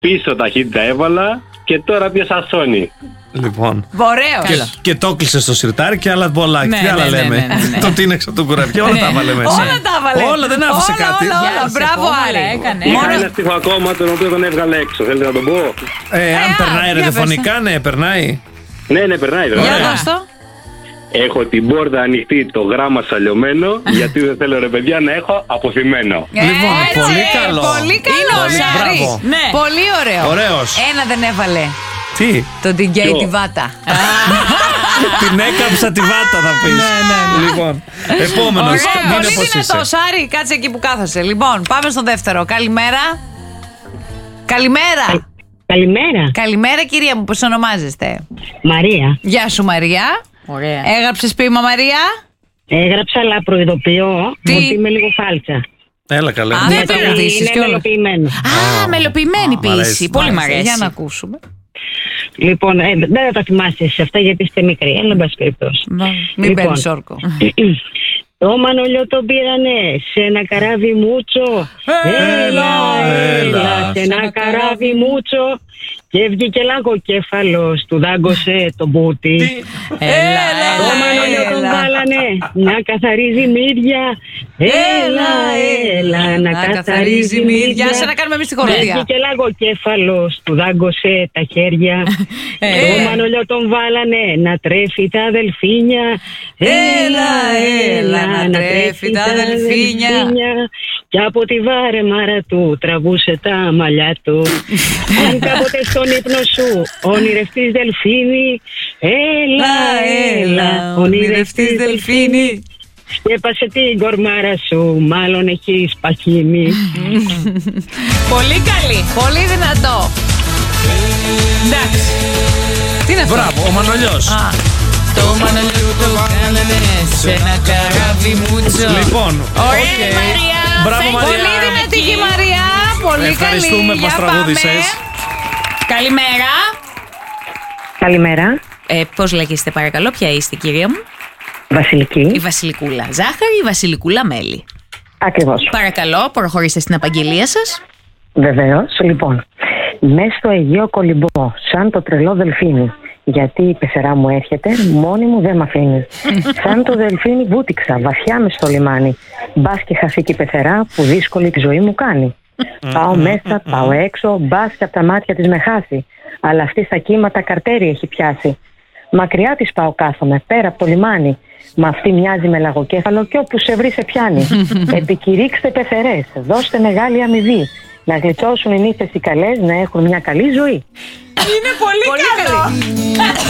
Πίσω ταχύτητα έβαλα και τώρα πιάσα Sony. Λοιπόν. Ωραίο. Και το κλείσε στο σιρτάρι και άλλα πολλά. Τι άλλα λέμε. Το τίνεξα τον κουραμπιέ, όλα τα έβαλε μέσα. Όλα τα έβαλε. Όλα, δεν άφησε κάτι. Μπράβο, Άρη. Είχα ένα στίχο ακόμα τον οποίο τον έβγαλε έξω. Θέλετε να τον πω? Αν περνάει ραδιοφωνικά, ναι, περνάει. Ναι, περνάει. Για δώσ' το. Έχω την πόρτα ανοιχτή, το γράμμα σαλιωμένο, γιατί δεν θέλω ρε παιδιά να έχω αποθυμένο. Λοιπόν, πολύ καλό. Πολύ καλό, Σάρι. Πολύ ωραίο. Ωραίος. Ένα δεν έβαλε. Τι? Το την γκέι τη βάτα. Την έκαψα τη βάτα θα πεις. Ναι. Λοιπόν, επόμενος. Πολύ δυνατό, Σάρι, κάτσε εκεί που κάθεσαι. Λοιπόν, πάμε στο δεύτερο. Καλημέρα. Καλημέρα. Καλημέρα κυρία μου, πώς ονομάζεστε? Μαρία. Γεια σου Μαρία. Ωραία. Έγραψες ποίημα, Μαρία? Έγραψα, αλλά προειδοποιώ ότι είμαι λίγο φάλτσα. Έλα καλέ. Δεν τραγουδήσεις είναι μελοποιημένο. Μελοποιημένη ποίηση. Πολύ μ' αρέσει. Για να αρέσει. ακούσουμε. Λοιπόν, δεν θα τα θυμάστε σε αυτά γιατί είστε μικροί, αλλά εν πάση περιπτώσει. Μην παίρνεις όρκο. Το Μανολιό τον πήρανε σε ένα καράβι μούτσο. Έλα, σε ένα καράβι μούτσο. Και βγήκε λαγοκέφαλος, του δάγκωσε το μπούτι. Το Μανολιό τον βάλανε να καθαρίζει μύδια. Έλα, να καθαρίζει μύδια. Σε να κάνουμε εμείς τη χοροδία. Βγήκε λαγοκέφαλος, του δάγκωσε τα χέρια. Το Μανολιό τον βάλανε να τρέφει τα δελφίνια. Έλα, να τρέφει τα δελφίνια. Και από τη βάρεμάρα του τραβούσε τα μαλλιά του. Αν κάποτε στον ύπνο σου ονειρευτείς δελφίνι, έλα, ονειρευτείς δελφίνι. Σκέπασε την κορμάρα σου, μάλλον έχεις παχύνει. Πολύ καλή, πολύ δυνατό. Εντάξει. Τι είναι αυτό? Μπράβο, ο Μανολιός. Το Μανολιό το κάνανε σε ένα καράβι μούτσο. Λοιπόν, ωραία Μαρία. Μπράβο Μαρία. Πολύ δυνατή και η Μαρία. Πολύ καλή. Ευχαριστούμε που μας τραγούδησες. Καλημέρα. Καλημέρα. Πώς λέγεστε παρακαλώ, ποια είστε κυρία μου? Βασιλική. Η Βασιλικούλα ζάχαρη, η Βασιλικούλα μέλι. Ακριβώς. Παρακαλώ, προχωρήστε στην απαγγελία σας. Βεβαίως. Λοιπόν, μες στο Αιγαίο κολυμπώ, σαν το τρελό δελφίνι. Γιατί η πεθερά μου έρχεται, μόνη μου δεν μ' αφήνει. Σαν το δελφίνι βούτυξα, βαθιά μες στο λιμάνι. Μπας και χαθεί και η πεθερά που δύσκολη τη ζωή μου κάνει. Πάω μέσα, πάω έξω, μπας και από τα μάτια της με χάσει. Αλλά αυτή στα κύματα καρτέρι έχει πιάσει. Μακριά της πάω κάθομαι, πέρα από το λιμάνι. Μα αυτή μοιάζει με λαγοκέφαλο και όπου σε βρει σε πιάνει. Επικηρύξτε πεθερές, δώστε μεγάλη αμοιβή. Να γλιτώσουν οι νύχτες οι καλές, να έχουν μια καλή ζωή. Είναι πολύ